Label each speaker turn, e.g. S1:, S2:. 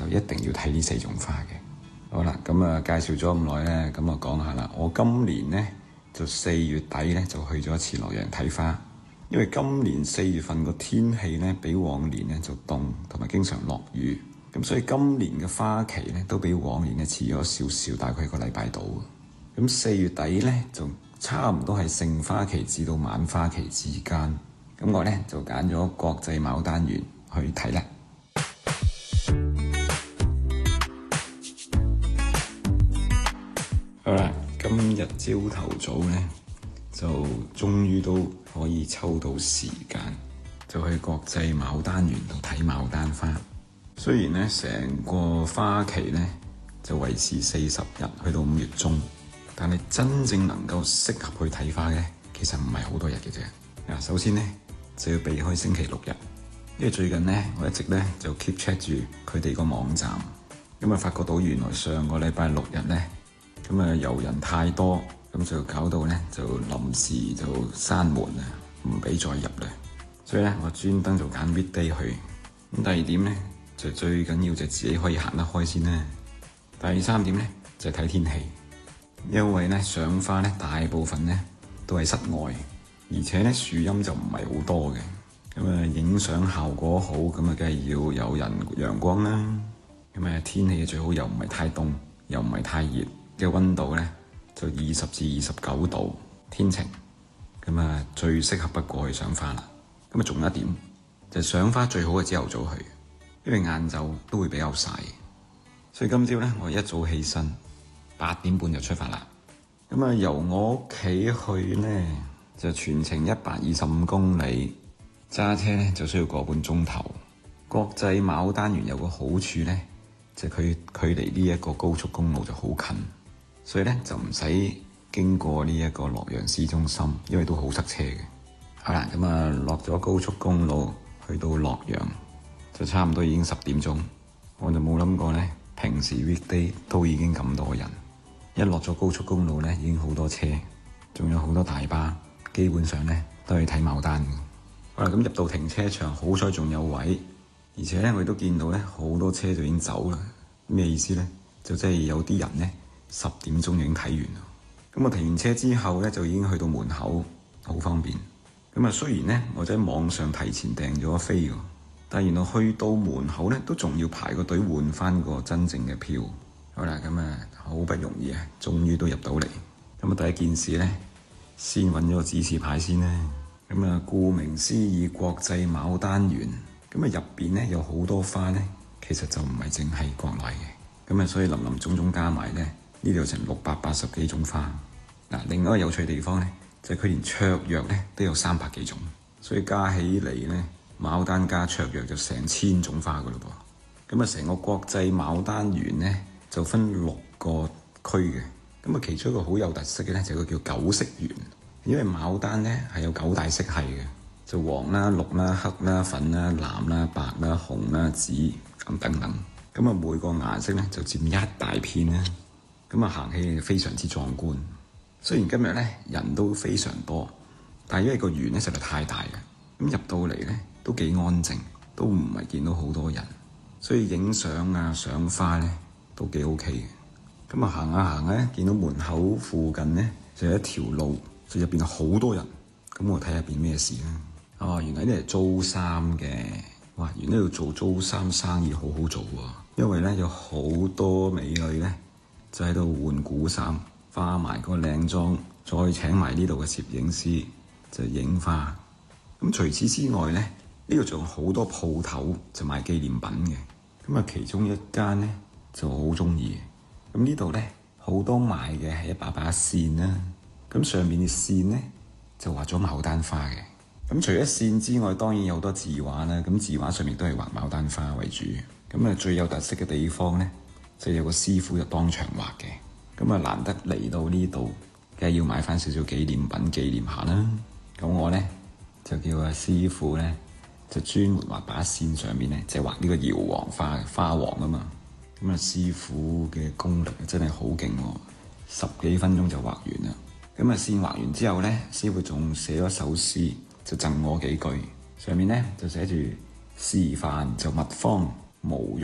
S1: 就一定要睇呢4種花嘅。好啦，咁介紹咗咁耐咧，咁我講下啦。我今年咧就4月底咧就去咗一次洛陽睇花，因為今年4月份個天氣咧比往年咧就凍，同埋經常落雨，咁所以今年嘅花期咧都比往年嘅遲咗少少，大概1個禮拜到。咁4月底咧就差唔多係盛花期至到晚花期之間，咁我咧就揀咗國際牡丹園去睇啦。好啦，今日朝頭早咧就終於都可以抽到時間，就去國際牡丹園度睇牡丹花。雖然咧成個花期咧就維持40日，去到5月中，但係真正能夠適合去睇花嘅，其實唔係好多日嘅啫。嗱，首先咧就要避開星期六日，因為最近咧我一直咧就 keep check 住佢哋個網站，咁啊發覺到原來上個禮拜六日咧，咁啊遊人太多，咁就搞到咧就臨時就閂門啊，唔俾再入啦。所以咧我專登就揀 weekday 去。咁第二點咧就最緊要就自己可以行得開先啦。第三點咧就睇天氣，因為咧賞花咧大部分咧都係室外，而且咧樹蔭就唔係好多嘅，咁啊影相效果好，咁啊梗係要有陽光啦。咁啊天氣最好又唔係太凍，又唔係太熱，嘅溫度咧就20至29度，天晴，咁啊最適合不過去賞花啦。咁啊仲有一點就係賞花最好係朝頭早去，因為晏晝都會比較曬。所以今朝咧我一早起身8點半就出發啦。咁啊由我屋企去咧就全程125公里，揸車咧就需要個半鐘頭。國際牡丹園有個好處咧，就佢距離呢一個高速公路就好近，所以咧就唔使經過呢一個洛陽市中心，因為都好塞車嘅。好啦，咁啊落咗高速公路去到洛陽就差唔多已經10點鐘，我就冇諗過咧平時 weekday 都已經咁多人，一落咗高速公路咧已經好多車，仲有好多大巴，基本上咧都係睇牡丹嘅。好啦，咁入到停車場好彩仲有位，而且咧我亦都見到咧好多車就已經走啦。咩意思咧？就即係有啲人咧10點鐘已經睇完啦。咁我停完車之後咧就已經去到門口，好方便。咁啊雖然咧我喺網上提前訂咗飛喎，但係原來去到門口咧都仲要排個隊換翻個真正嘅票。好啦，咁啊好不容易啊，終於都入到嚟。咁啊第一件事咧，先揾咗個指示牌先啦。咁啊顧名思義，國際牡丹園。咁啊入邊咧有好多花咧，其實就唔係淨係國內嘅。咁啊所以林林總總加埋咧，呢度有成680幾種花。嗱，另外一個有趣地方咧，就係佢連雀藥咧都有300幾種，所以加起嚟咧，牡丹加雀藥就成1000種花噶咯噃。咁啊成個國際牡丹園咧就分6個區嘅。咁啊其中一個好有特色嘅咧就係個叫9色園，因為牡丹咧係有9大色系嘅，就黃啦、綠啦、黑啦、粉啦、藍啦、白啦、紅啦、紫咁等等。咁啊每個顏色咧就佔一大片啦。咁啊行起非常之壯觀。雖然今日咧人都非常多，但係因為個園咧實在太大啦，咁入到嚟咧都幾安靜，都唔係見到好多人，所以影相啊賞花咧都幾 OK 嘅。咁啊行下行咧，見到門口附近咧就有一條路，就入邊有好多人。咁我睇下邊咩事啦。哦，原來呢係租衫嘅。哇，原來呢度做租衫生意好好做喎，因為咧有好多美女咧就喺度換古衫，化埋個靚妝，再請埋呢度嘅攝影師就影花。咁除此之外咧，呢度仲有好多鋪頭就賣紀念品嘅。咁啊，其中一間咧就好中意。咁呢度咧好多賣嘅係一把把扇啦。咁上面嘅扇咧就畫咗牡丹花嘅。咁除咗扇之外，當然有好多字畫啦。咁字畫上面都係畫牡丹花為主。咁啊，最有特色嘅地方咧就有個師傅就當場畫嘅。咁啊，難得嚟到呢度，梗係要買翻少少紀念品紀念下啦。咁我咧就叫阿師傅咧就專門畫把扇上面咧就畫呢個瑤黃花花黃啊嘛。咁啊，師傅嘅功力真係好勁喎，10幾分鐘就畫完啦。咁啊，扇畫完之後咧，師傅仲寫咗首詩，就贈我幾句。上面咧就寫住：示範就蜜芳，無